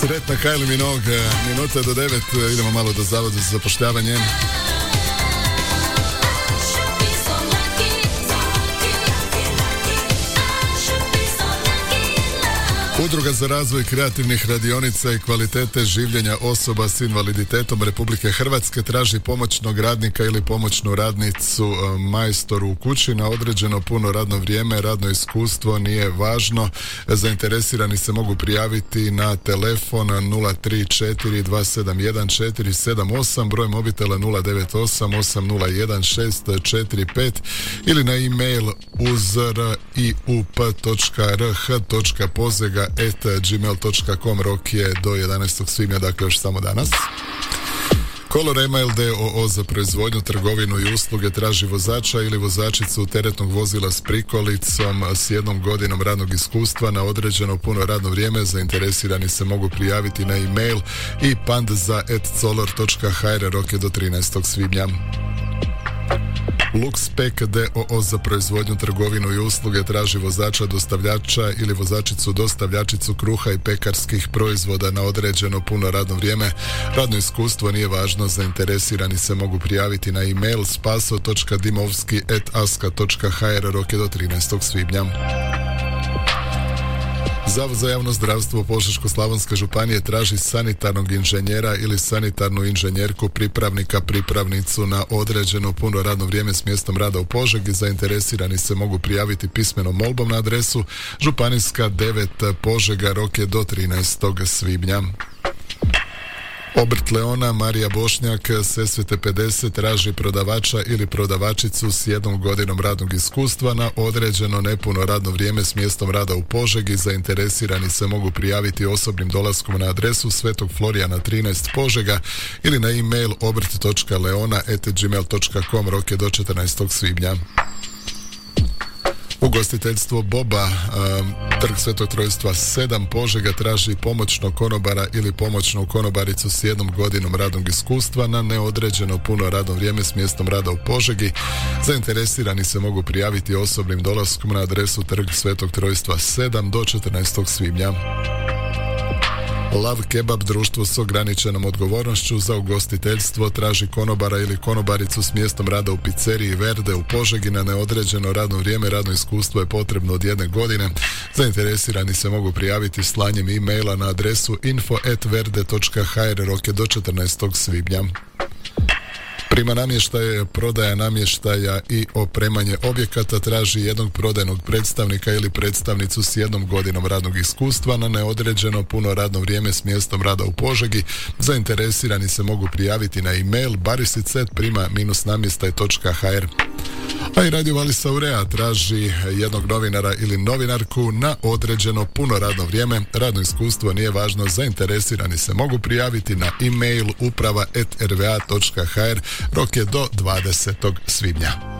Sretna Kylie Minogue, minuta do 9, idemo malo do Zavoda za zapošljavanje. Udruga za razvoj kreativnih radionica i kvalitete življenja osoba s invaliditetom Republike Hrvatske traži pomoćnog radnika ili pomoćnu radnicu majstoru u kući na određeno puno radno vrijeme. Radno iskustvo nije važno. Zainteresirani se mogu prijaviti na telefon 034 271 478, broj mobitela 098 801 645 ili na e-mail uzrup.pozega@gmail.com. Rok je do 11. svibnja, dakle još samo danas. Color Email d.o.o. za proizvodnju, trgovinu i usluge traži vozača ili vozačicu teretnog vozila s prikolicom s 1 godinom radnog iskustva na određeno puno radno vrijeme. Zainteresirani se mogu prijaviti na e-mail i pandza@color.hr. Rok je do 13. svibnja. Luxpack d.o.o. za proizvodnju, trgovinu i usluge traži vozača, dostavljača ili vozačicu dostavljačicu kruha i pekarskih proizvoda na određeno puno radno vrijeme. Radno iskustvo nije važno. Zainteresirani se mogu prijaviti na e-mail spaso.dimovski@aska.hr. Rok je do 13. svibnja. Zavod za javno zdravstvo Požeško-slavonske županije traži sanitarnog inženjera ili sanitarnu inženjerku, pripravnicu na određeno puno radno vrijeme s mjestom rada u Požegi. Zainteresirani se mogu prijaviti pismenom molbom na adresu Županijska 9 Požega. Rok je do 13. svibnja. Obrt Leona Marija Bošnjak Sesvete 50 traži prodavača ili prodavačicu s 1 godinom radnog iskustva na određeno nepuno radno vrijeme s mjestom rada u Požegi. Zainteresirani se mogu prijaviti osobnim dolaskom na adresu Svetog Florijana 13 Požega ili na e-mail obrt.leona@gmail.com. Rok je do 14. svibnja. Ugostiteljstvo Boba, Trg Svetog Trojstva 7 Požega traži pomoćnog konobara ili pomoćnu konobaricu s 1 godinom radnog iskustva na neodređeno puno radno vrijeme s mjestom rada u Požegi. Zainteresirani se mogu prijaviti osobnim dolaskom na adresu Trg Svetog Trojstva 7 do 14. svibnja. Lav Kebab, društvo s ograničenom odgovornošću za ugostiteljstvo, traži konobara ili konobaricu s mjestom rada u pizzeriji Verde u Požegi na neodređeno radno vrijeme. Radno iskustvo je potrebno od 1 godine. Zainteresirani se mogu prijaviti slanjem e-maila na adresu info@verde.hr. Rok je do 14. svibnja. Prima namještaje, prodaja namještaja i opremanje objekata traži jednog prodajnog predstavnika ili predstavnicu s 1 godinom radnog iskustva na neodređeno puno radno vrijeme s mjestom rada u Požegi. Zainteresirani se mogu prijaviti na e-mail barisic@prima-namještaj.hr. A i Radio Valisa Urea traži jednog novinara ili novinarku na određeno puno radno vrijeme. Radno iskustvo nije važno. Zainteresirani se mogu prijaviti na e-mail uprava@rva.hr. Rok je do 20. svibnja.